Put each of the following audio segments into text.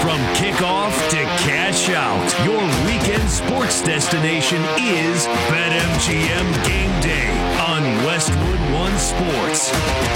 From kickoff to cash out, your weekend sports destination is BetMGM Game Day on Westwood One Sports.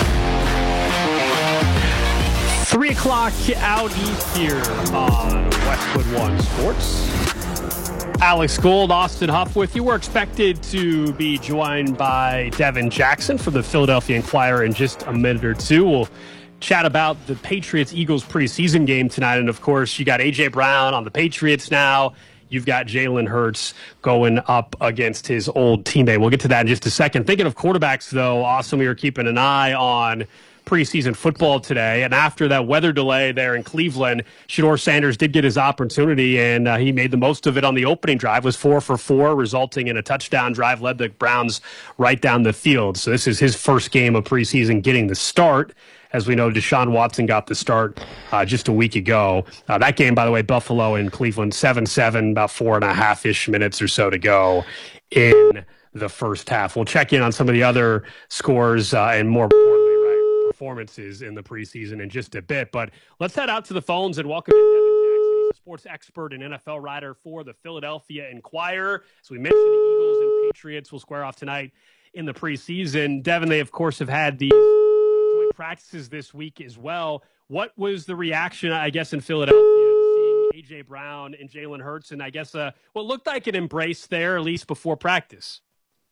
3 o'clock out east here on Westwood One Sports. Alex Gold, Austin Huff with you. We're expected to be joined by Devin Jackson from the Philadelphia Inquirer in just a minute or two. We'll chat about the Patriots-Eagles preseason game tonight. And, of course, you got A.J. Brown on the Patriots now. You've got Jalen Hurts going up against his old teammate. We'll get to that in just a second. Thinking of quarterbacks, though, Austin, we were keeping an eye on preseason football today, and after that weather delay there in Cleveland, Shedeur Sanders did get his opportunity, and he made the most of it on the opening drive. Was 4 for 4, resulting in a touchdown drive, led the Browns right down the field. So this is his first game of preseason getting the start. As we know, Deshaun Watson got the start just a week ago. That game, by the way, Buffalo and Cleveland, 7-7, about 4.5-ish minutes or so to go in the first half. We'll check in on some of the other scores and more importantly, performances in the preseason in just a bit. But let's head out to the phones and welcome in Devin Jackson. He's a sports expert and NFL writer for the Philadelphia Inquirer. As we mentioned, the Eagles and Patriots will square off tonight in the preseason. Devin, they, of course, have had these joint practices this week as well. What was the reaction, I guess, in Philadelphia to seeing A.J. Brown and Jalen Hurts? And I guess what looked like an embrace there, at least before practice.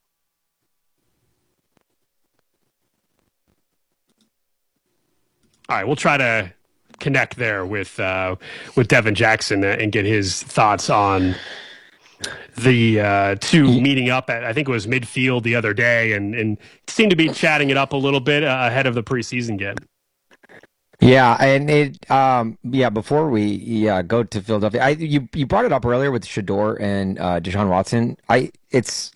All right, we'll try to connect there with Devin Jackson and get his thoughts on the two meeting up at, I think it was midfield the other day, and seemed to be chatting it up a little bit ahead of the preseason game. Yeah, and before we go to Philadelphia, you brought it up earlier with Shedeur and Deshaun Watson. It's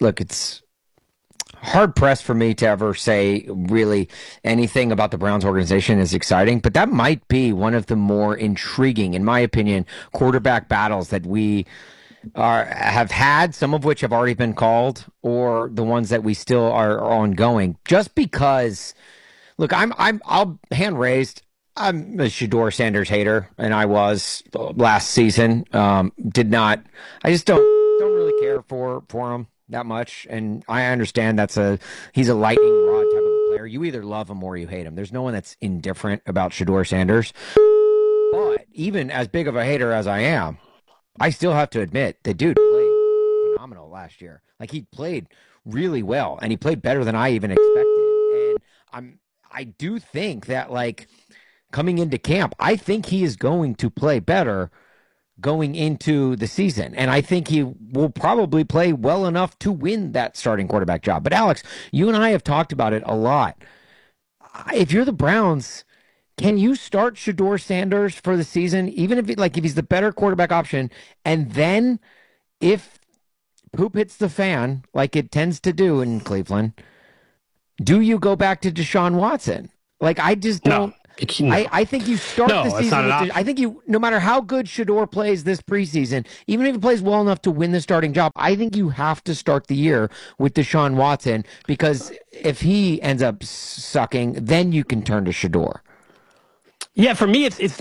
hard pressed for me to ever say really anything about the Browns organization is exciting, but that might be one of the more intriguing, in my opinion, quarterback battles that we have had, some of which have already been called, or the ones that we still are ongoing. Just because, look, I'll hand raised. I'm a Shedeur Sanders hater, and I was last season. I just don't really care for him that much, and I understand he's a lightning rod type of a player. You either love him or you hate him. There's no one that's indifferent about Shedeur Sanders. But even as big of a hater as I am, I still have to admit the dude played phenomenal last year. Like, he played really well, and he played better than I even expected. And I do think that, like, coming into camp, I think he is going to play better going into the season. And I think he will probably play well enough to win that starting quarterback job. But Alex, you and I have talked about it a lot. If you're the Browns, can you start Shedeur Sanders for the season, even if he's the better quarterback option, and then if poop hits the fan, like it tends to do in Cleveland, do you go back to Deshaun Watson? Like, I just don't. No. I think you start the season I think no matter how good Shedeur plays this preseason, even if he plays well enough to win the starting job, I think you have to start the year with Deshaun Watson, because if he ends up sucking, then you can turn to Shedeur. Yeah, for me, it's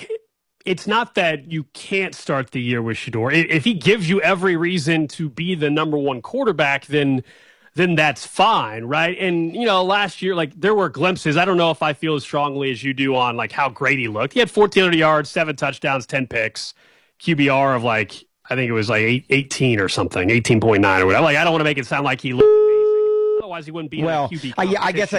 not that you can't start the year with Shedeur. If he gives you every reason to be the number one quarterback, then that's fine, right? And, last year, there were glimpses. I don't know if I feel as strongly as you do on, how great he looked. He had 1,400 yards, 7 touchdowns, 10 picks, QBR of, I think it was 18 or something, 18.9 or whatever. I don't want to make it sound like he looked amazing. Otherwise, he wouldn't be in a QB competition. I guess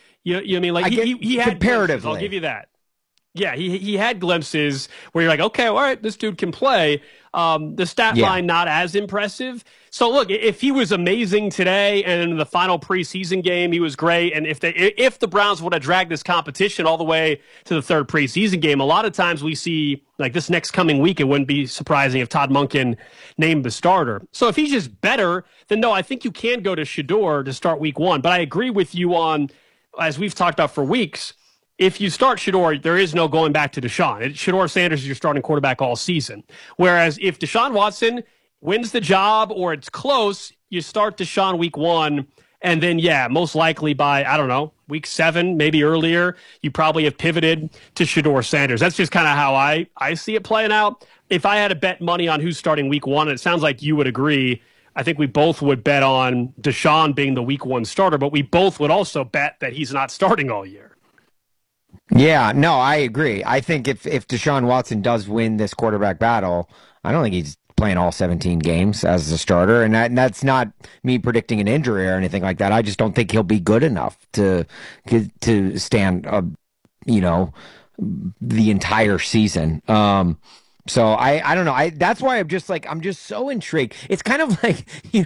he had comparatively. Glimpses, I'll give you that. Yeah, he had glimpses where you're like, okay, all right, this dude can play. The stat line not as impressive. So look, if he was amazing today and in the final preseason game he was great, and if the Browns would have dragged this competition all the way to the third preseason game, a lot of times we see this next coming week, it wouldn't be surprising if Todd Monken named the starter. So if he's just better, then no, I think you can go to Shedeur to start week 1. But I agree with you on, as we've talked about for weeks, if you start Shedeur, there is no going back to Deshaun. Shedeur Sanders is your starting quarterback all season. Whereas if Deshaun Watson wins the job or it's close, you start Deshaun week 1 And then, most likely by, I don't know, week 7, maybe earlier, you probably have pivoted to Shedeur Sanders. That's just kind of how I see it playing out. If I had to bet money on who's starting week 1, and it sounds like you would agree, I think we both would bet on Deshaun being the week 1 starter, but we both would also bet that he's not starting all year. Yeah, no, I agree. I think if Deshaun Watson does win this quarterback battle, I don't think he's playing all 17 games as a starter, and that's not me predicting an injury or anything like that. I just don't think he'll be good enough to stand, the entire season. So I don't know. That's why I'm just so intrigued. It's kind of like,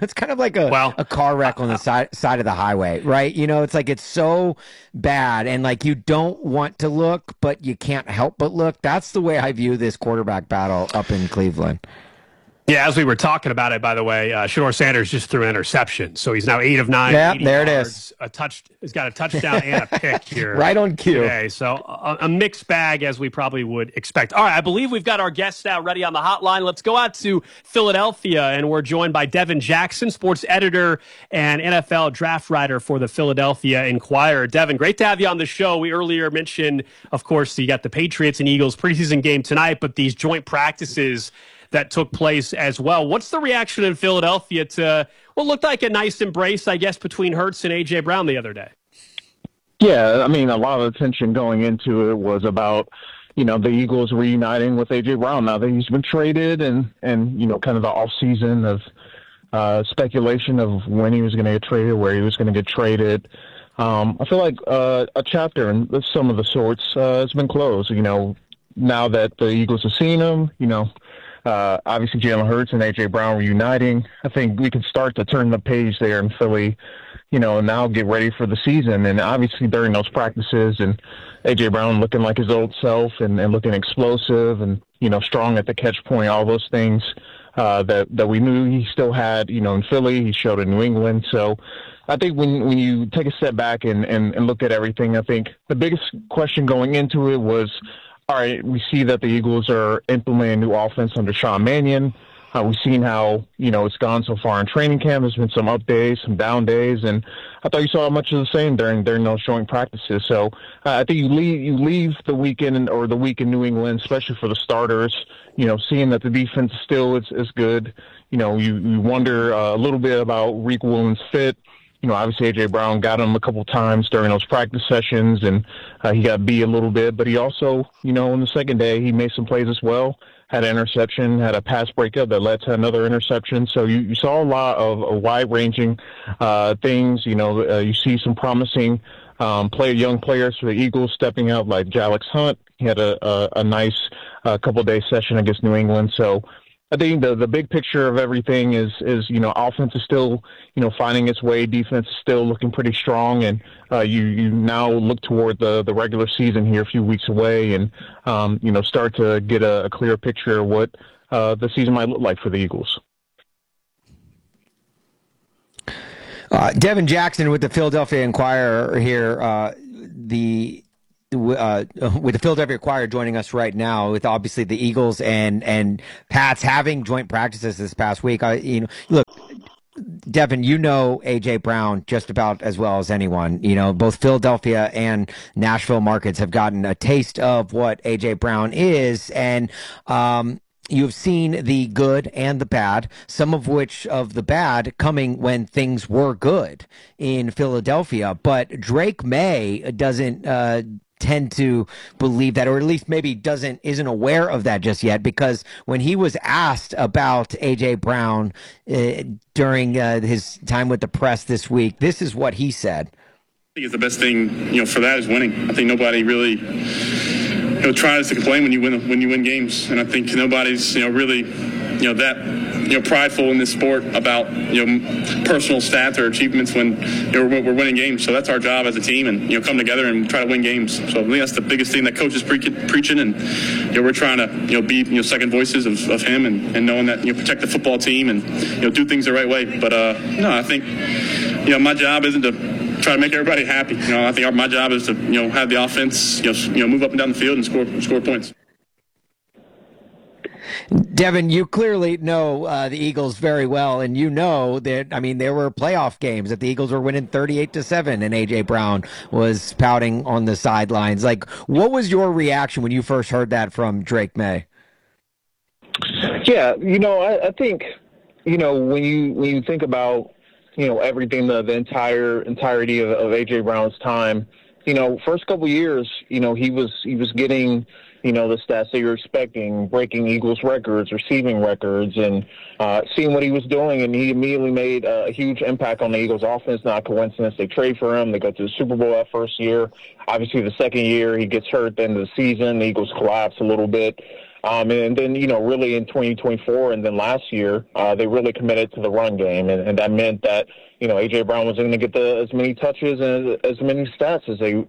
a car wreck on the side of the highway, right? It's like, it's so bad and like you don't want to look, but you can't help but look. That's the way I view this quarterback battle up in Cleveland. Yeah, as we were talking about it, by the way, Shedeur Sanders just threw an interception, so he's now 8 of 9. Yeah, there yards, it is. He's got a touchdown and a pick here, right on cue. Today. So a mixed bag, as we probably would expect. All right, I believe we've got our guests now ready on the hotline. Let's go out to Philadelphia, and we're joined by Devin Jackson, sports editor and NFL draft writer for the Philadelphia Inquirer. Devin, great to have you on the show. We earlier mentioned, of course, you got the Patriots and Eagles preseason game tonight, but these joint practices that took place as well. What's the reaction in Philadelphia to what looked like a nice embrace, I guess, between Hurts and A.J. Brown the other day? Yeah, I mean, a lot of attention going into it was about, the Eagles reuniting with A.J. Brown now that he's been traded and kind of the offseason of speculation of when he was going to get traded, where he was going to get traded. I feel like a chapter in some of the sorts has been closed, now that the Eagles have seen him, obviously Jalen Hurts and A.J. Brown reuniting. I think we can start to turn the page there in Philly, and now get ready for the season. And obviously during those practices and A.J. Brown looking like his old self and looking explosive and, strong at the catch point, all those things that we knew he still had, in Philly, he showed in New England. So I think when you take a step back and look at everything, I think the biggest question going into it was, all right, we see that the Eagles are implementing a new offense under Sean Mannion. We've seen how, it's gone so far in training camp. There's been some up days, some down days, and I thought you saw much of the same during those joint practices. So I think you leave the weekend or the week in New England, especially for the starters, seeing that the defense still is good. You wonder a little bit about Riq Woolen's fit. Obviously A.J. Brown got him a couple times during those practice sessions, and he got beat a little bit. But he also, on the second day, he made some plays as well. Had an interception, had a pass breakup that led to another interception. So you saw a lot of wide-ranging things. You see some promising young players for the Eagles stepping out, like Jalix Hunt. He had a nice couple-day session against New England. So I think the big picture of everything is offense is still finding its way, defense is still looking pretty strong, and you now look toward the regular season here a few weeks away, and start to get a clear picture of what the season might look like for the Eagles. Devin Jackson with the Philadelphia Inquirer here. With the Philadelphia Inquirer joining us right now, with obviously the Eagles and Pats having joint practices this past week. Look, Devin, A.J. Brown just about as well as anyone. Both Philadelphia and Nashville markets have gotten a taste of what A.J. Brown is, and you've seen the good and the bad, some of which of the bad coming when things were good in Philadelphia. But Drake May doesn't tend to believe that, or at least maybe isn't aware of that just yet, because when he was asked about A.J. Brown during his time with the press this week, this is what he said. I think the best thing, for that is winning. I think nobody really, tries to complain when you win games, and I think nobody's, really, that prideful in this sport about personal stats or achievements when we're winning games. So that's our job as a team, and come together and try to win games. So I think that's the biggest thing that coach is preaching, and we're trying to be second voices of him and knowing that protect the football team and do things the right way. But no, I think my job isn't to try to make everybody happy. I think my job is to have the offense move up and down the field and score points. Devin, you clearly know the Eagles very well, and you know that, I mean, there were playoff games that the Eagles were winning 38-7, and A.J. Brown was pouting on the sidelines. Like, what was your reaction when you first heard that from Drake May? Yeah, I think, when you think about, everything, the entirety of A.J. Brown's time, first couple years, he was getting – the stats that you're expecting, breaking Eagles records, receiving records, and seeing what he was doing. And he immediately made a huge impact on the Eagles offense. Not a coincidence. They trade for him. They go to the Super Bowl that first year. Obviously, the second year, he gets hurt at the end of the season. The Eagles collapse a little bit. And then, really in 2024 and then last year, they really committed to the run game. And that meant that, A.J. Brown was going to get as many touches and as many stats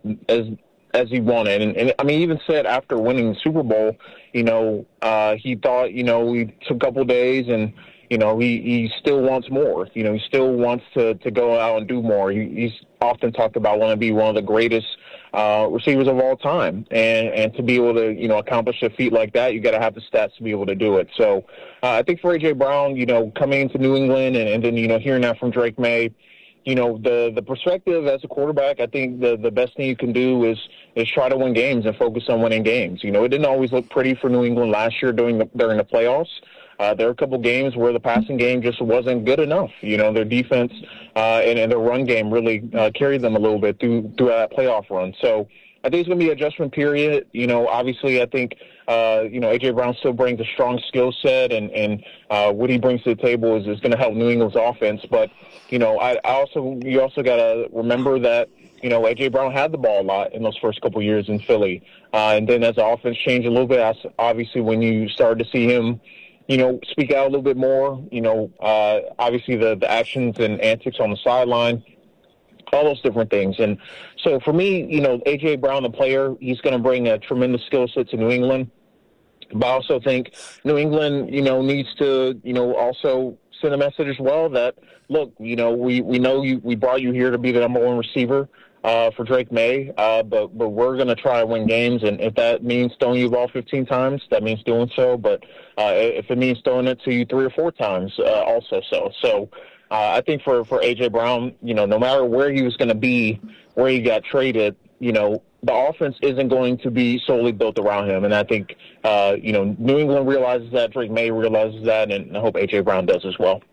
as he wanted. And I mean, he even said after winning the Super Bowl, he thought, he took a couple of days and, he still wants more. He still wants to go out and do more. He's often talked about wanting to be one of the greatest receivers of all time. And to be able to, accomplish a feat like that, you got to have the stats to be able to do it. So I think for A.J. Brown, coming into New England and then, hearing that from Drake May, the perspective as a quarterback, I think the best thing you can do is try to win games and focus on winning games. It didn't always look pretty for New England last year during the playoffs. There were a couple games where the passing game just wasn't good enough. Their defense and their run game really carried them a little bit through that playoff run. So I think it's going to be an adjustment period. Obviously I think, A.J. Brown still brings a strong skill set and what he brings to the table is going to help New England's offense. But, you also got to remember that, A.J. Brown had the ball a lot in those first couple years in Philly. And then as the offense changed a little bit, obviously when you started to see him, speak out a little bit more, obviously the actions and antics on the sideline, all those different things. And so for me, A.J. Brown, the player, he's going to bring a tremendous skill set to New England. But I also think New England, needs to, also send a message as well that, look, we know we brought you here to be the number one receiver for Drake May, but we're going to try to win games. And if that means throwing you the ball 15 times, that means doing so. But if it means throwing it to you 3 or 4 times, also so. So I think for A.J. Brown, no matter where he was going to be, where he got traded, the offense isn't going to be solely built around him. And I think, New England realizes that, Drake May realizes that, and I hope A.J. Brown does as well.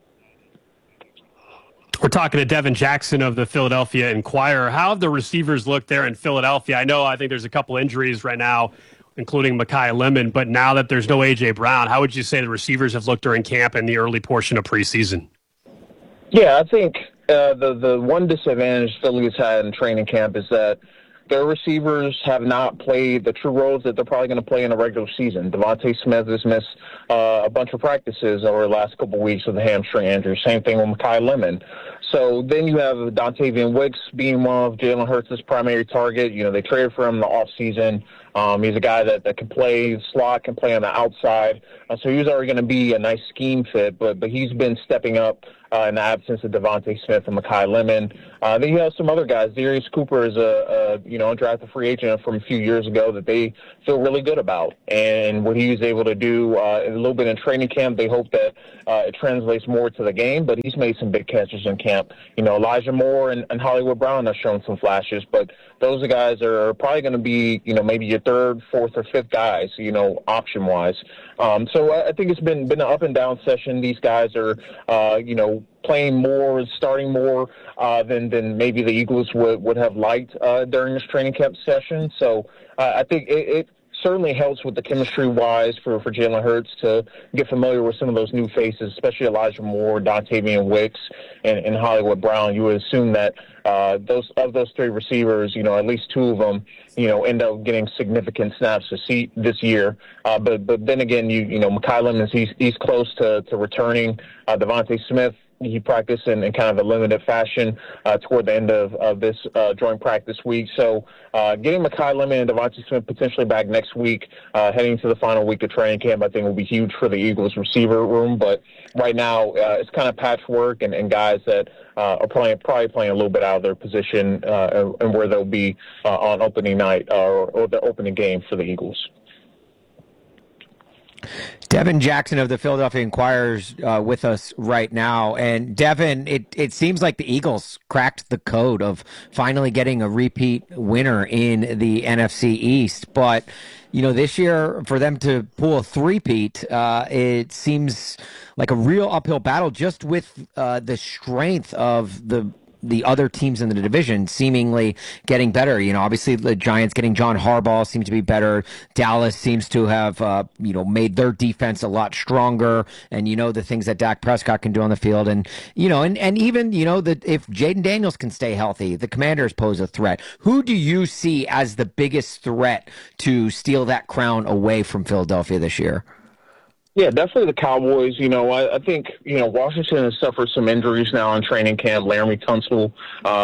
We're talking to Devin Jackson of the Philadelphia Inquirer. How have the receivers looked there in Philadelphia? I think there's a couple injuries right now, including Mekhi Lemon, but now that there's no A.J. Brown, how would you say the receivers have looked during camp and the early portion of preseason? Yeah, I think the one disadvantage Philly has had in training camp is that their receivers have not played the true roles that they're probably going to play in a regular season. Devontae Smith has missed a bunch of practices over the last couple of weeks with a hamstring injury. Same thing with Mekhi Lemon. So then you have Dontavian Wicks being one of Jalen Hurts' primary target. They traded for him in the offseason. He's a guy that can play slot, can play on the outside. So he was already going to be a nice scheme fit, but he's been stepping up in the absence of Devontae Smith and Mekhi Lemon. Then you have some other guys. Darius Cooper is a undrafted free agent from a few years ago that they feel really good about. And what he was able to do a little bit in training camp, they hope that it translates more to the game, but he's made some big catches in camp. Elijah Moore and Hollywood Brown have shown some flashes, but those guys are probably going to be, maybe your 3rd, 4th, or 5th guys, option-wise. So I think it's been an up-and-down session. These guys are, playing more, starting more than maybe the Eagles would have liked during this training camp session. So I think it certainly helps with the chemistry-wise for Jalen Hurts to get familiar with some of those new faces, especially Elijah Moore, Dontavian Wicks, and Hollywood Brown. You would assume that those 3 receivers, at least 2 of them, end up getting significant snaps this year. But then again, Mekhi Lemon, he's close to returning. Devontae Smith, he practiced in kind of a limited fashion toward the end of this joint practice week. So getting Mekhi Lemon and Devontae Smith potentially back next week, heading to the final week of training camp, I think will be huge for the Eagles receiver room. But right now, it's kind of patchwork and guys that are probably playing a little bit out of their position and where they'll be on opening night or the opening game for the Eagles. Devin Jackson of the Philadelphia Inquirer's with us right now. And Devin, it seems like the Eagles cracked the code of finally getting a repeat winner in the NFC East. But, this year for them to pull a three-peat, it seems like a real uphill battle just with the strength of the other teams in the division seemingly getting better. Obviously the Giants getting John Harbaugh seems to be better. Dallas seems to have, made their defense a lot stronger. And, the things that Dak Prescott can do on the field. And, and even, that if Jaden Daniels can stay healthy, the Commanders pose a threat. Who do you see as the biggest threat to steal that crown away from Philadelphia this year? Yeah, definitely the Cowboys. I think, Washington has suffered some injuries now in training camp. Laramie Tunsil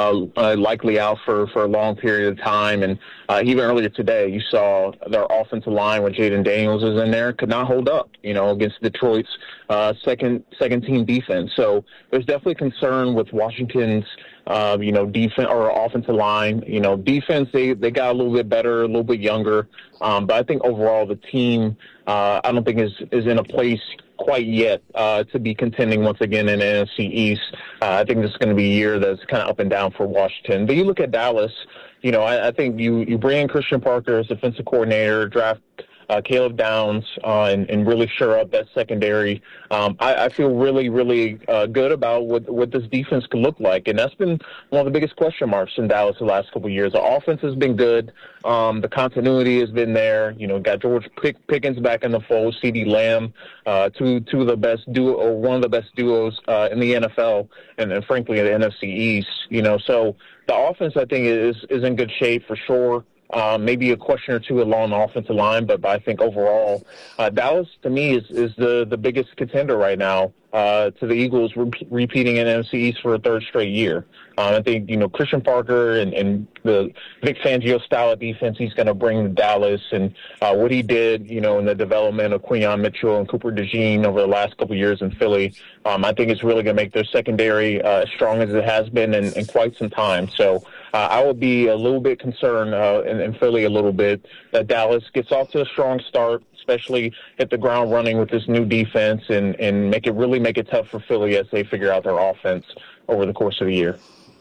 likely out for a long period of time. And even earlier today, you saw their offensive line with Jaden Daniels is in there, could not hold up, against Detroit's second team defense. So there's definitely concern with Washington's defense or offensive line. Defense, they got a little bit better, a little bit younger. But I think overall the team, I don't think is in a place quite yet to be contending once again in the NFC East. I think this is going to be a year that's kind of up and down for Washington. But you look at Dallas, I think you bring in Christian Parker as defensive coordinator, draft Caleb Downs, and really shore up that secondary. I feel really, really good about what this defense could look like. And that's been one of the biggest question marks in Dallas the last couple of years. The offense has been good. The continuity has been there. Got George Pickens back in the fold, CeeDee Lamb, two of the best duo, or one of the best duos in the NFL, and frankly in the NFC East. So the offense, I think, is in good shape for sure. Maybe a question or two along the offensive line, but I think overall, Dallas to me is the biggest contender right now to the Eagles repeating in NFC East for a third straight year. I think Christian Parker and the Vic Fangio style of defense he's going to bring to Dallas, and what he did in the development of Quinyon Mitchell and Cooper DeJean over the last couple of years in Philly. I think it's really going to make their secondary as strong as it has been in quite some time. So I would be a little bit concerned in Philly a little bit that Dallas gets off to a strong start, especially hit the ground running with this new defense and make it tough for Philly as they figure out their offense over the course of the year.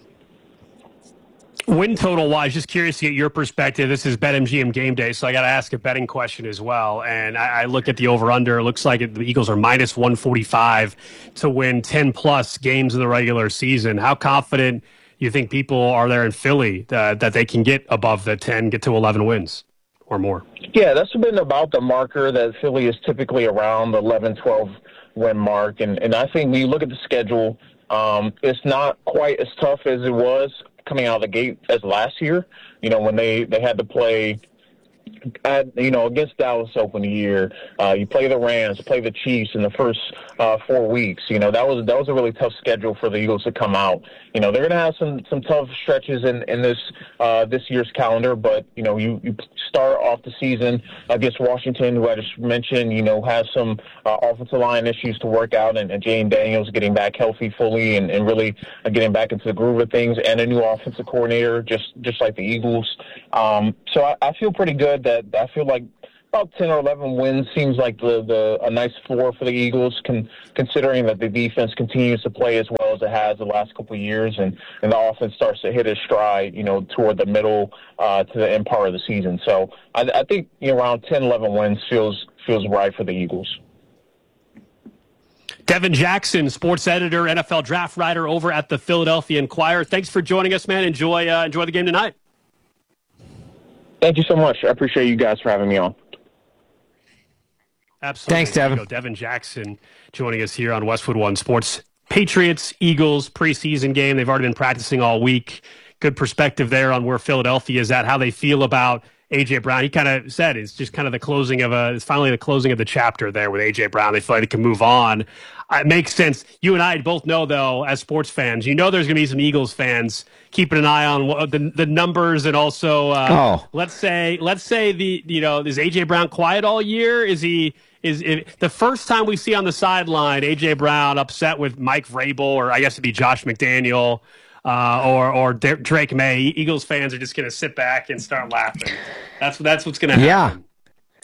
Win total wise, just curious to get your perspective. This is BetMGM Game Day, so I got to ask a betting question as well. And I looked at the over/under. It looks like the Eagles are minus 145 to win 10 plus games in the regular season. How confident you think people are there in Philly that they can get above the 10, get to 11 wins or more? Yeah, that's been about the marker that Philly is typically around the 11, 12 win mark. And I think when you look at the schedule, it's not quite as tough as it was coming out of the gate as last year, when they had to play against Dallas open the year. You play the Rams, play the Chiefs in the first 4 weeks. That was a really tough schedule for the Eagles to come out. They're going to have some tough stretches in this year's calendar, but you start off the season against Washington, who I just mentioned, has some offensive line issues to work out, and Jaden Daniels getting back healthy fully and really getting back into the groove of things, and a new offensive coordinator, just like the Eagles. So I feel pretty good that I feel like about 10 or 11 wins seems like a nice floor for the Eagles, considering that the defense continues to play as well as it has the last couple of years, and the offense starts to hit its stride, toward the middle to the end part of the season. So I think around 10, 11 wins feels right for the Eagles. Devin Jackson, sports editor, NFL draft writer over at the Philadelphia Inquirer. Thanks for joining us, man. Enjoy the game tonight. Thank you so much. I appreciate you guys for having me on. Absolutely. Thanks, Devin. Devin Jackson joining us here on Westwood One Sports. Patriots, Eagles preseason game. They've already been practicing all week. Good perspective there on where Philadelphia is at, how they feel about A.J. Brown. He kind of said it's just kind of it's finally the closing of the chapter there with A.J. Brown. They feel like they can move on. It makes sense. You and I both know, though, as sports fans, there's going to be some Eagles fans keeping an eye on the numbers, and also let's say is A.J. Brown quiet all year? Is the first time we see on the sideline A.J. Brown upset with Mike Vrabel, or I guess it'd be Josh McDaniel, or Drake May? Eagles fans are just going to sit back and start laughing. That's what's going to happen. Yeah.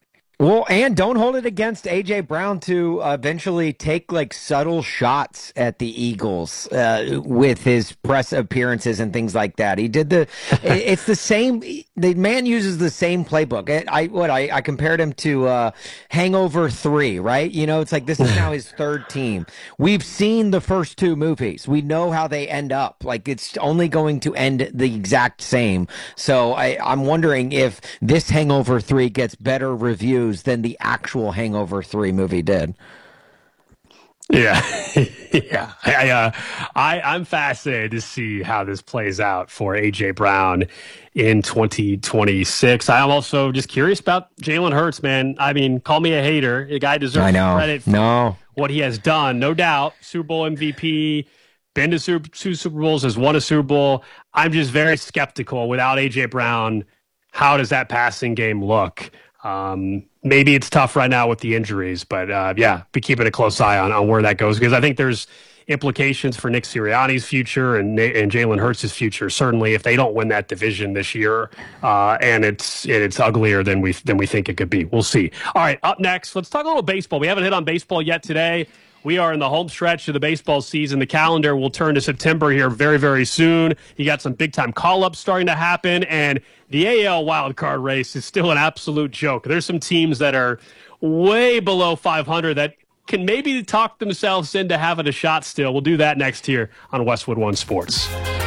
Well, and don't hold it against A.J. Brown to eventually take like subtle shots at the Eagles with his press appearances and things like that. He did it's the same. The man uses the same playbook. I compared him to Hangover 3, right? You know, it's like this is now his third team. We've seen the first two movies. We know how they end up. Like it's only going to end the exact same. So I'm wondering if this Hangover 3 gets better reviews than the actual Hangover 3 movie did. Yeah. Yeah. I'm fascinated to see how this plays out for A.J. Brown in 2026. I'm also just curious about Jalen Hurts, man. I mean, call me a hater. The guy deserves credit for what he has done. No doubt. Super Bowl MVP, been to two Super Bowls, has won a Super Bowl. I'm just very skeptical without A.J. Brown. How does that passing game look? Maybe it's tough right now with the injuries, but be keeping a close eye on where that goes, because I think there's implications for Nick Sirianni's future and Jalen Hurts' future. Certainly, if they don't win that division this year, and it's uglier than we think it could be. We'll see. All right, up next, let's talk a little baseball. We haven't hit on baseball yet today. We are in the home stretch of the baseball season. The calendar will turn to September here very, very soon. You got some big-time call-ups starting to happen, and the AL wildcard race is still an absolute joke. There's some teams that are way below 500 that can maybe talk themselves into having a shot still. We'll do that next here on Westwood One Sports.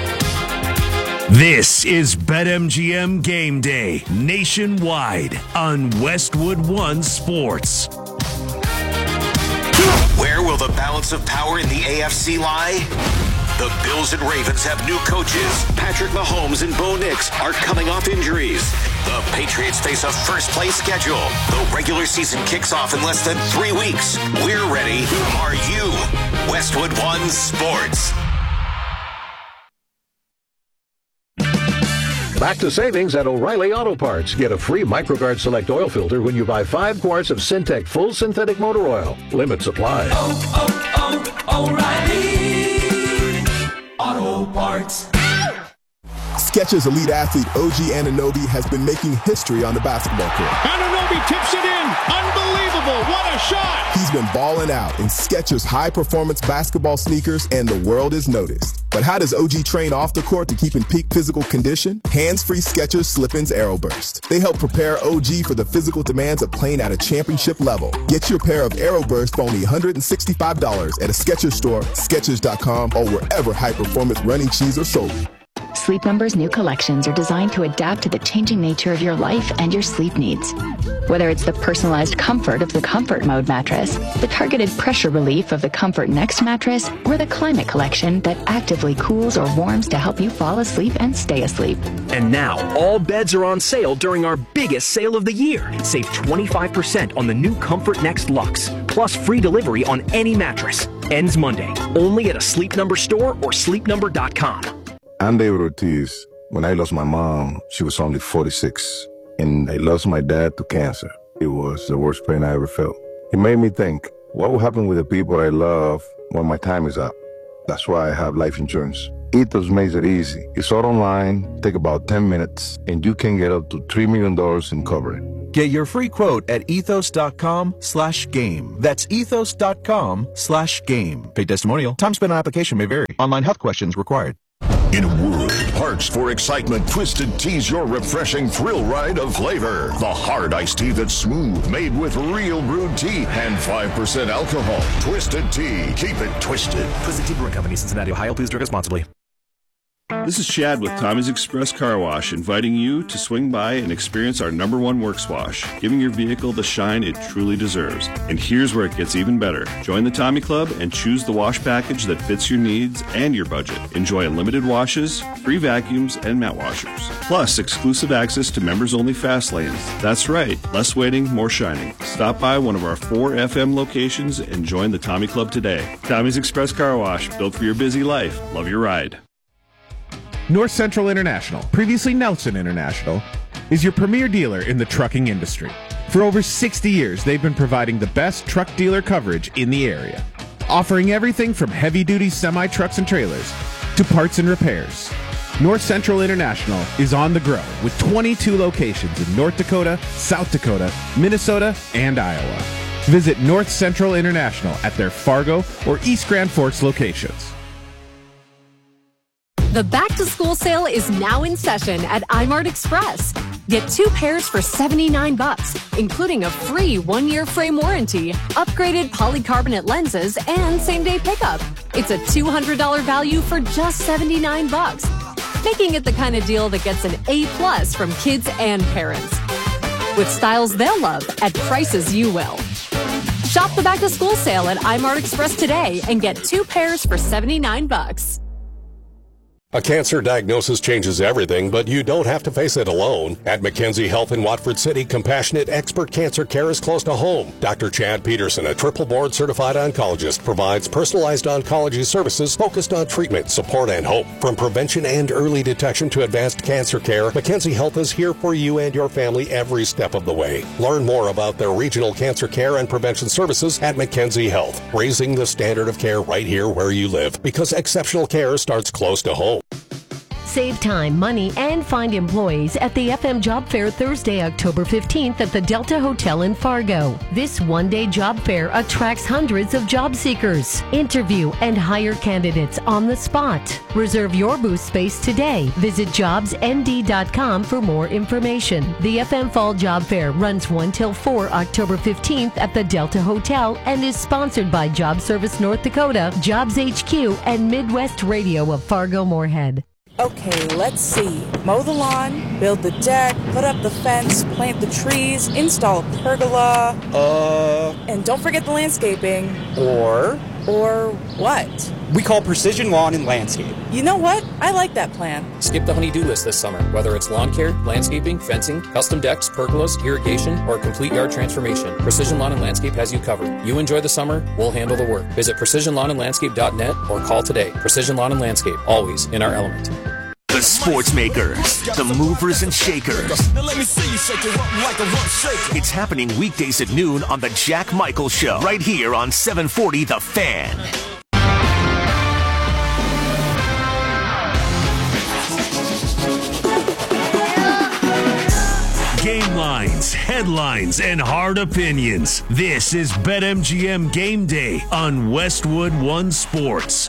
This is BetMGM Game Day nationwide on Westwood One Sports. Where will the balance of power in the AFC lie? The Bills and Ravens have new coaches. Patrick Mahomes and Bo Nix are coming off injuries. The Patriots face a first-place schedule. The regular season kicks off in less than 3 weeks. We're ready. Are you? Westwood One Sports. Back to savings at O'Reilly Auto Parts. Get a free MicroGuard Select oil filter when you buy 5 quarts of Syntec full synthetic motor oil. Limits apply. O'Reilly Auto Parts. Skechers elite athlete OG Anunoby has been making history on the basketball court. Anunoby tips it in. Unbelievable. What a shot. He's been balling out in Skechers high-performance basketball sneakers, and the world is noticed. But how does OG train off the court to keep in peak physical condition? Hands-free Skechers Slip-ins Aeroburst. They help prepare OG for the physical demands of playing at a championship level. Get your pair of Aeroburst for only $165 at a Skechers store, Skechers.com, or wherever high-performance running shoes are sold. Sleep Number's new collections are designed to adapt to the changing nature of your life and your sleep needs. Whether it's the personalized comfort of the Comfort Mode mattress, the targeted pressure relief of the Comfort Next mattress, or the Climate Collection that actively cools or warms to help you fall asleep and stay asleep. And now, all beds are on sale during our biggest sale of the year. Save 25% on the new Comfort Next Luxe, plus free delivery on any mattress. Ends Monday, only at a Sleep Number store or sleepnumber.com. I'm David Ortiz. When I lost my mom, she was only 46. And I lost my dad to cancer. It was the worst pain I ever felt. It made me think, what will happen with the people I love when my time is up? That's why I have life insurance. Ethos makes it easy. It's all online, take about 10 minutes, and you can get up to $3 million in coverage. Get your free quote at ethos.com/game. That's ethos.com/game. Paid testimonial. Time spent on application may vary. Online health questions required. In a world parched for excitement, Twisted Tea's your refreshing thrill ride of flavor. The hard iced tea that's smooth, made with real brewed tea and 5% alcohol. Twisted Tea. Keep it twisted. Twisted Tea Brewing Company, Cincinnati, Ohio. Please drink responsibly. This is Chad with Tommy's Express Car Wash, inviting you to swing by and experience our #1 works wash, giving your vehicle the shine it truly deserves. And here's where it gets even better. Join the Tommy Club and choose the wash package that fits your needs and your budget. Enjoy unlimited washes, free vacuums, and mat washers. Plus, exclusive access to members-only fast lanes. That's right, less waiting, more shining. Stop by one of our 4 FM locations and join the Tommy Club today. Tommy's Express Car Wash, built for your busy life. Love your ride. North Central International, previously Nelson International, is your premier dealer in the trucking industry. For over 60 years, they've been providing the best truck dealer coverage in the area, offering everything from heavy-duty semi-trucks and trailers to parts and repairs. North Central International is on the grow with 22 locations in North Dakota, South Dakota, Minnesota, and Iowa. Visit North Central International at their Fargo or East Grand Forks locations. The back-to-school sale is now in session at iMart Express. Get 2 pairs for $79, including a free 1-year frame warranty, upgraded polycarbonate lenses, and same-day pickup. It's a $200 value for just $79, making it the kind of deal that gets an A+ from kids and parents. With styles they'll love at prices you will. Shop the back-to-school sale at iMart Express today and get 2 pairs for $79. A cancer diagnosis changes everything, but you don't have to face it alone. At McKenzie Health in Watford City, compassionate expert cancer care is close to home. Dr. Chad Peterson, a triple board certified oncologist, provides personalized oncology services focused on treatment, support, and hope. From prevention and early detection to advanced cancer care, McKenzie Health is here for you and your family every step of the way. Learn more about their regional cancer care and prevention services at McKenzie Health, raising the standard of care right here where you live, because exceptional care starts close to home. Save time, money, and find employees at the FM Job Fair Thursday, October 15th at the Delta Hotel in Fargo. This one-day job fair attracts hundreds of job seekers. Interview and hire candidates on the spot. Reserve your booth space today. Visit jobsnd.com for more information. The FM Fall Job Fair runs 1 till 4 October 15th at the Delta Hotel and is sponsored by Job Service North Dakota, Jobs HQ, and Midwest Radio of Fargo-Moorhead. Okay, let's see. Mow the lawn, build the deck, put up the fence, plant the trees, install a pergola. And don't forget the landscaping. Or what? We call Precision Lawn and Landscape. You know what? I like that plan. Skip the honey-do list this summer. Whether it's lawn care, landscaping, fencing, custom decks, pergolas, irrigation, or complete yard transformation, Precision Lawn and Landscape has you covered. You enjoy the summer, we'll handle the work. Visit precisionlawnandlandscape.net or call today. Precision Lawn and Landscape, always in our element. The sports makers, the movers and shakers. Now let me see you shake it up like a rough shaker. It's happening weekdays at noon on the Jack Michael Show, right here on 740 The Fan. Game lines, headlines, and hard opinions. This is BetMGM Game Day on Westwood One Sports.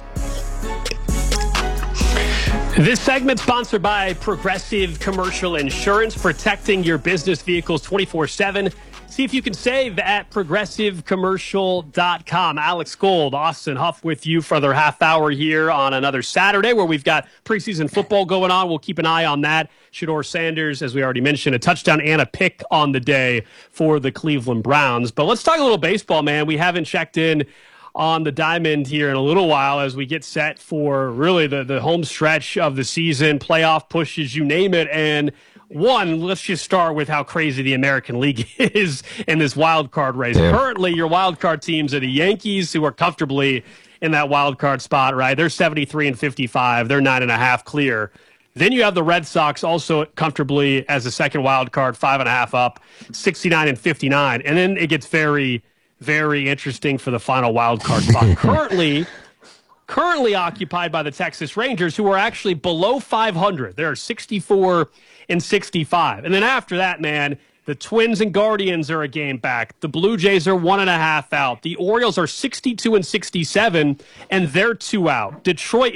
This segment sponsored by Progressive Commercial Insurance, protecting your business vehicles 24/7. See if you can save at progressivecommercial.com. Alex Gold, Austin Huff with you for another half hour here on another Saturday where we've got preseason football going on. We'll keep an eye on that. Shedeur Sanders, as we already mentioned, a touchdown and a pick on the day for the Cleveland Browns. But let's talk a little baseball, man. We haven't checked in on the diamond here in a little while as we get set for really the home stretch of the season, playoff pushes, you name it. And one, let's just start with how crazy the American League is in this wild card race. Yeah. Currently, your wild card teams are the Yankees, who are comfortably in that wild card spot, right? They're 73-55. They're 9.5 clear. Then you have the Red Sox also comfortably as a second wild card, 5.5 up, 69-59. And then it gets very, very interesting for the final wild card spot. Currently occupied by the Texas Rangers, who are actually below 500. They're 64-65. And then after that, man, the Twins and Guardians are a game back. The Blue Jays are 1.5 out. The Orioles are 62-67, and they're 2 out. Detroit